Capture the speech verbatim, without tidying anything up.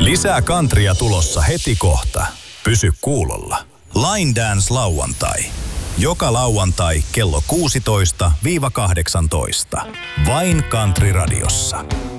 Lisää kantria tulossa heti kohta. Pysy kuulolla. Line Dance lauantai. Joka lauantai kello kuusitoista kahdeksantoista. Vain Country Radiossa.